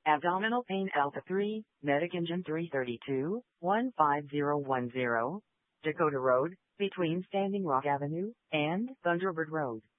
Abdominal pain Alpha 3, Medic Engine 332, 15010, Dakota Road, between Standing Rock Avenue and Thunderbird Road.